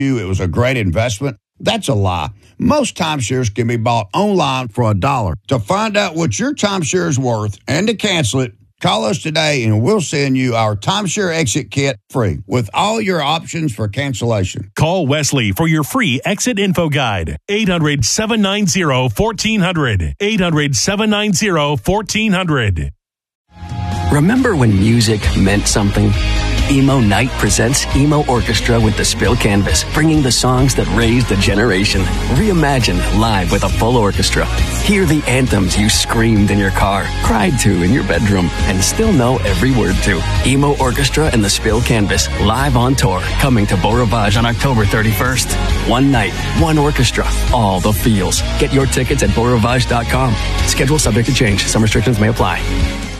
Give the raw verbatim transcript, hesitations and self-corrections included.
you it was a great investment. That's a lie. Most timeshares can be bought online for a dollar. To find out what your timeshare is worth and to cancel it, call us today and we'll send you our timeshare exit kit free with all your options for cancellation. Call Wesley for your free exit info guide. eight hundred, seven nine zero, one four zero zero. eight hundred, seven nine zero, one four zero zero. Remember when music meant something? Emo Night presents Emo Orchestra with the Spill Canvas, bringing the songs that raised a generation. Reimagined live with a full orchestra. Hear the anthems you screamed in your car, cried to in your bedroom, and still know every word to. Emo Orchestra and the Spill Canvas, live on tour, coming to Beau Rivage on October thirty-first. One night, one orchestra, all the feels. Get your tickets at beau rivage dot com. Schedule subject to change. Some restrictions may apply.